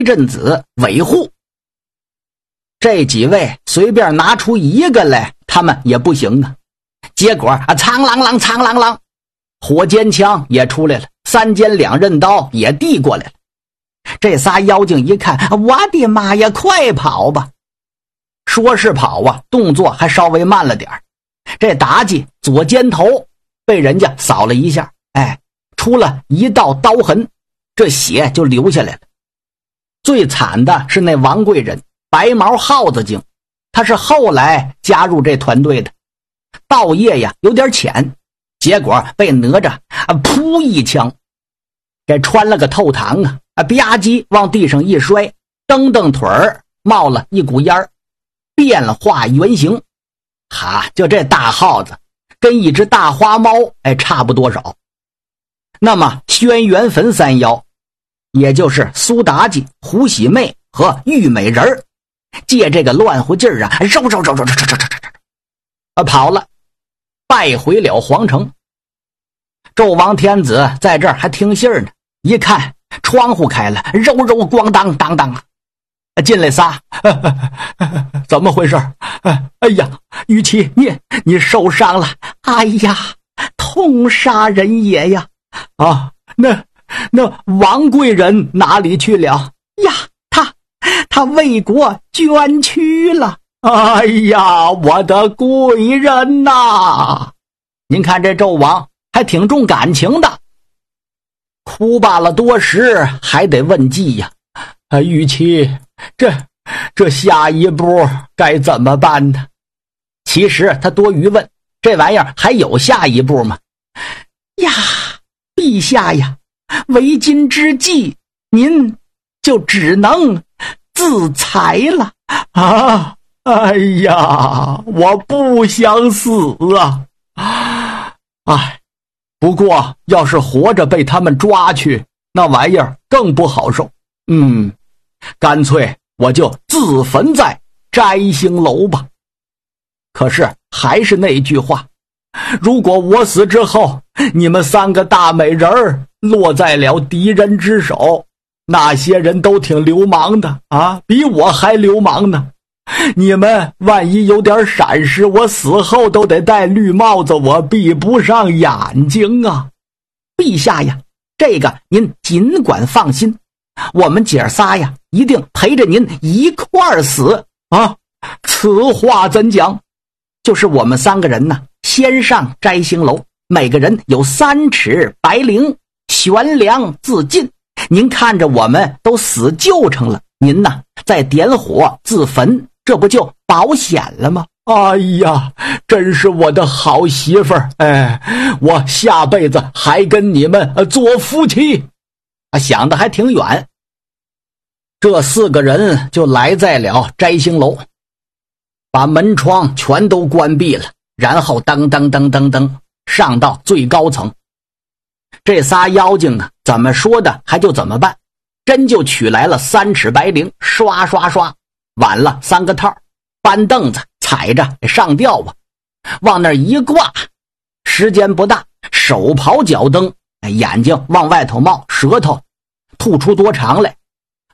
震子、韦护。这几位随便拿出一个来，他们也不行啊。结果苍啷啷苍啷啷，火尖枪也出来了，3尖2刃刀也递过来了。这仨妖精一看，我的妈呀，快跑吧！说是跑啊，动作还稍微慢了点。这妲己左肩头被人家扫了一下，出了一道刀痕，这血就流下来了。最惨的是那王贵人，白毛耗子精，他是后来加入这团队的，道业呀有点浅，结果被哪吒噗一枪给穿了个透膛啊，吧唧往地上一摔，蹬蹬腿儿，冒了一股烟儿，变化原形。就这大耗子跟一只大花猫差不多少。那么轩辕坟3妖，也就是苏妲己、胡喜妹和玉美人，借这个乱乎劲儿绕跑了，败回了皇城。纣王天子在这儿还听信儿呢，一看窗户开了，揉咣当当当，进来仨，怎么回事？哎呀，玉琪，你受伤了！哎呀，痛杀人也呀！那王贵人哪里去了呀？他为国捐躯了！哎呀，我的贵人呐！您看这纣王还挺重感情的，哭罢了多时，还得问计呀。玉琪，这下一步该怎么办呢？其实他多余问，这玩意儿还有下一步吗？呀，陛下呀，为今之计，您就只能自裁了啊！哎呀，我不想死啊！不过要是活着被他们抓去，那玩意儿更不好受。干脆我就自焚在摘星楼吧。可是还是那句话，如果我死之后，你们3个大美人儿落在了敌人之手，那些人都挺流氓的比我还流氓呢。你们万一有点闪失，我死后都得戴绿帽子，我闭不上眼睛啊！陛下呀，这个您尽管放心，我们姐仨呀，一定陪着您一块儿死啊！此话怎讲？就是我们3个人呢，先上摘星楼，每个人有3尺白绫，悬梁自尽。您看着我们都死就成了，您呢再点火自焚，这不就保险了吗？哎呀，真是我的好媳妇儿！我下辈子还跟你们做夫妻。想得还挺远。这4个人就来在了摘星楼，把门窗全都关闭了，然后噔噔噔噔噔上到最高层。这仨妖精呢，怎么说的还就怎么办，真就取来了3尺白绫，刷刷刷挽了3个套，搬凳子踩着上吊吧，往那儿一挂，时间不大，手刨脚蹬，眼睛往外头冒，舌头吐出多长来。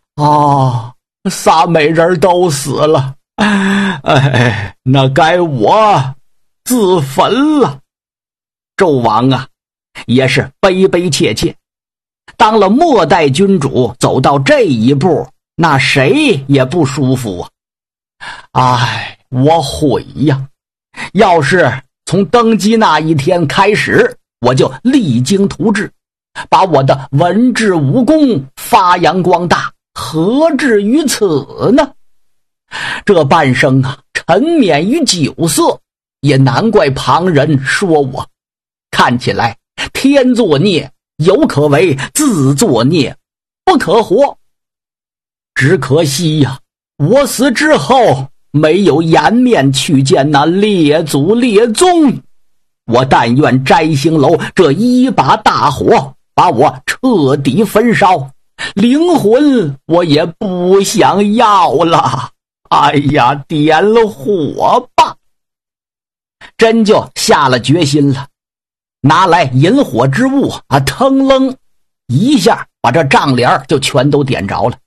仨美人都死了，那该我自焚了。纣王啊，也是悲悲切切，当了末代君主，走到这一步，那谁也不舒服啊！我悔呀！要是从登基那一天开始，我就励精图治，把我的文治武功发扬光大，何至于此呢？这半生啊，沉湎于酒色，也难怪旁人说我，看起来天作孽有可为，自作孽不可活。只可惜呀，我死之后没有颜面去见那列祖列宗，我但愿摘星楼这一把大火把我彻底焚烧，灵魂我也不想要了。哎呀，点了火吧！真就下了决心了，拿来引火之物腾楞一下把这帐帘就全都点着了。